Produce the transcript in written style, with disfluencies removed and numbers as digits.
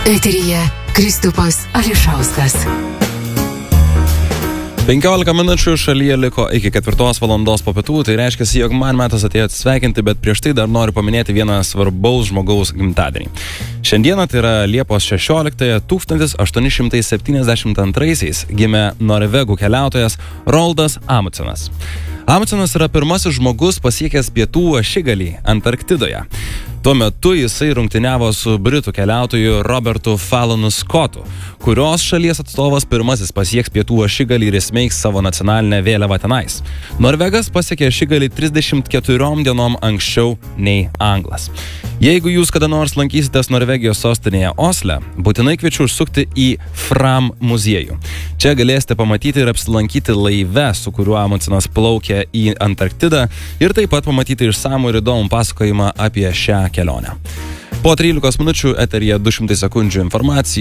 Eteryje Kristupas Ališauskas. 15 minučių šalyje liko iki 4 valandos po pietų, tai reiškia, jog man metas atėjo atsisveikinti, bet prieš tai dar noriu paminėti vieną svarbaus žmogaus gimtadienį. Šiandieną, tai yra Liepos 16, 1872 gimė norvegų keliautojas Roaldas Amundsenas. Amundsenas yra pirmasis žmogus pasiekęs pietų ašigalį Antarktidoje. Tuo metu jisai rungtyniavo su britų keliautoju Robertu Fallonu Scottu, kurios šalies atstovas pirmasis pasieks pietų ašigalį ir įsmeigs savo nacionalinę vėliavą tenais. Norvegas pasiekė ašigalį 34 dienom anksčiau nei anglas. Jeigu jūs kada nors lankysitės Norvegijos sostinėje Osle, būtinai kviečiu užsukti į Fram muziejų. Čia galėsite pamatyti ir apsilankyti laive, su kuriuo Amundsenas plaukė į Antarktidą, ir taip pat pamatyti išsamų ir įdomų pasakojimą apie šią kelionę. Po 13 minučių eteryje 200 sekundžių informacija.